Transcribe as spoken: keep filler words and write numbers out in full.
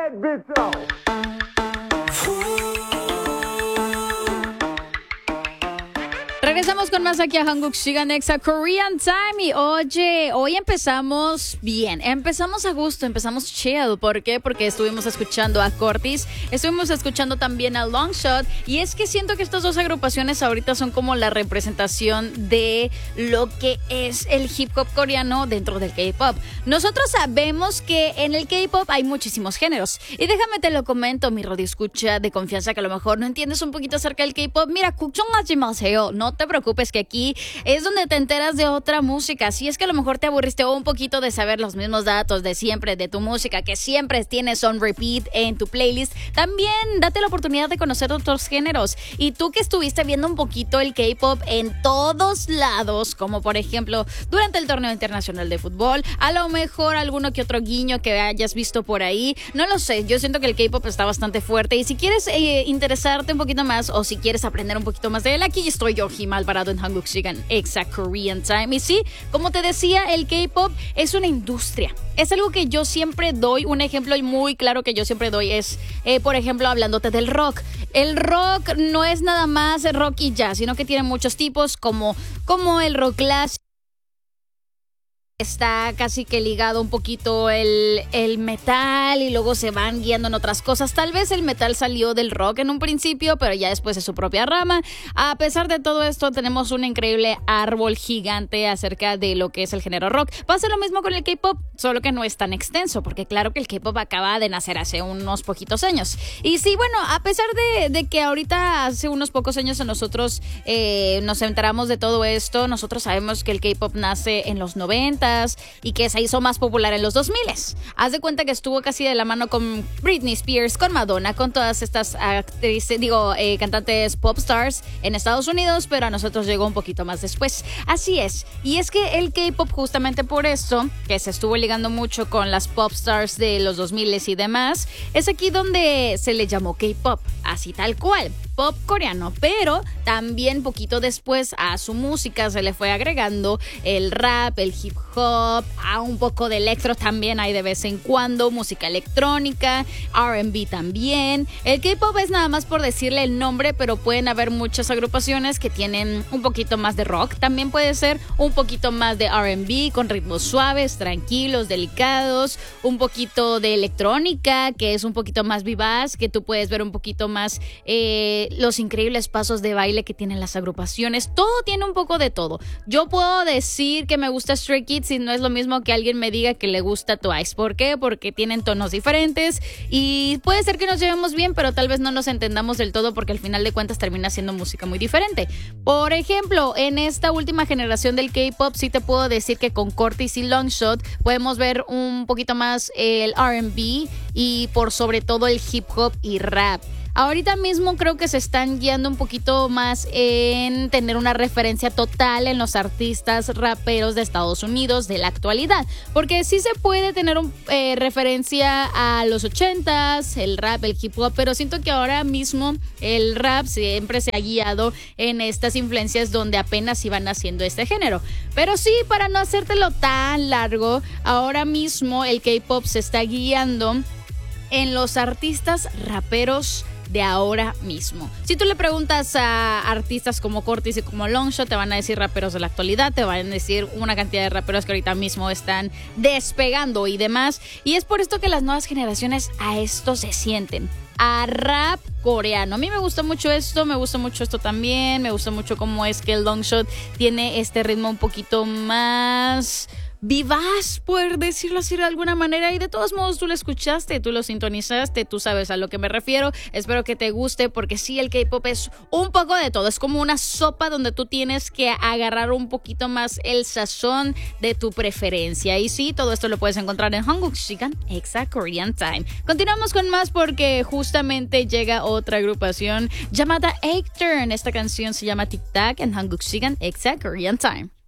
that bitch off. Regresamos con más aquí a Hanguk Sigan Exa Korean Time. Y oye, hoy empezamos bien, empezamos a gusto, empezamos chill. ¿Por qué? Porque estuvimos escuchando a Cortis, estuvimos escuchando también a Longshot. Y es que siento que estas dos agrupaciones ahorita son como la representación de lo que es el hip hop coreano dentro del K-pop. Nosotros sabemos que en el K-pop hay muchísimos géneros. Y déjame te lo comento, mi radio escucha de confianza, que a lo mejor no entiendes un poquito acerca del K-pop. Mira, 걱정하지 마세요, no te preocupes, que aquí es donde te enteras de otra música. Si es que a lo mejor te aburriste un poquito de saber los mismos datos de siempre, de tu música, que siempre tienes on repeat en tu playlist, también date la oportunidad de conocer otros géneros. Y tú que estuviste viendo un poquito el K-pop en todos lados, como por ejemplo durante el torneo internacional de fútbol, a lo mejor alguno que otro guiño que hayas visto por ahí, no lo sé, yo siento que el K-pop está bastante fuerte. Y si quieres eh, interesarte un poquito más, o si quieres aprender un poquito más de él, aquí estoy yo, Jim Alvarado, en Hanguk Sigan Exa Korean Time. Y sí, como te decía, el K-pop es una industria. Es algo que yo siempre doy, un ejemplo muy claro que yo siempre doy es, eh, por ejemplo, hablándote del rock. El rock no es nada más rock y jazz, sino que tiene muchos tipos, como, como el rock clásico. Está casi que ligado un poquito el, el metal, y luego se van guiando en otras cosas. Tal vez el metal salió del rock en un principio, pero ya después es su propia rama. A pesar de todo esto, tenemos un increíble árbol gigante acerca de lo que es el género rock. Pasa lo mismo con el K-pop, solo que no es tan extenso, porque claro que el K-pop acaba de nacer hace unos poquitos años. Y sí, bueno, a pesar de, de que ahorita hace unos pocos años nosotros eh, nos enteramos de todo esto, nosotros sabemos que el K-pop nace en los noventa y que se hizo más popular en los dos mil. Haz de cuenta que estuvo casi de la mano con Britney Spears, con Madonna, con todas estas actrices, digo, eh, cantantes pop stars en Estados Unidos, pero a nosotros llegó un poquito más después. Así es. Y es que el K-pop, justamente por esto, que se estuvo ligando mucho con las pop stars de los dos mil y demás, es aquí donde se le llamó K-pop, así tal cual, pop coreano. Pero también poquito después a su música se le fue agregando el rap, el hip hop, a un poco de electro también hay de vez en cuando, música electrónica, R and B también. El K-pop es nada más por decirle el nombre, pero pueden haber muchas agrupaciones que tienen un poquito más de rock, también puede ser un poquito más de R and B con ritmos suaves, tranquilos, delicados, un poquito de electrónica que es un poquito más vivaz, que tú puedes ver un poquito más eh, los increíbles pasos de baile que tienen las agrupaciones. Todo tiene un poco de todo. Yo puedo decir que me gusta Stray Kids y no es lo mismo que alguien me diga que le gusta Twice. ¿Por qué? Porque tienen tonos diferentes y puede ser que nos llevemos bien, pero tal vez no nos entendamos del todo, porque al final de cuentas termina siendo música muy diferente. Por ejemplo, en esta última generación del K-pop sí te puedo decir que con Cortis y Longshot podemos ver un poquito más el R and B y por sobre todo el hip hop y rap. Ahorita mismo creo que se están guiando un poquito más en tener una referencia total en los artistas raperos de Estados Unidos de la actualidad, porque sí se puede tener un, eh, referencia a los ochentas, el rap, el hip hop, pero siento que ahora mismo el rap siempre se ha guiado en estas influencias donde apenas iban haciendo este género. Pero sí, para no hacértelo tan largo, ahora mismo el K-pop se está guiando en los artistas raperos de ahora mismo. Si tú le preguntas a artistas como Cortis y como Longshot, te van a decir raperos de la actualidad, te van a decir una cantidad de raperos que ahorita mismo están despegando y demás. Y es por esto que las nuevas generaciones a esto se sienten, a rap coreano. A mí me gusta mucho esto, me gusta mucho esto también, me gusta mucho cómo es que el Longshot tiene este ritmo un poquito más vivaz, por decirlo así de alguna manera, y de todos modos tú lo escuchaste, tú lo sintonizaste, tú sabes a lo que me refiero. Espero que te guste, porque sí, el K-pop es un poco de todo, es como una sopa donde tú tienes que agarrar un poquito más el sazón de tu preferencia. Y sí, todo esto lo puedes encontrar en Hanguk Sigan Exa Korean Time. Continuamos con más, porque justamente llega otra agrupación llamada Aekturn. Esta canción se llama Tic Tac en Hanguk Sigan Exa Korean Time.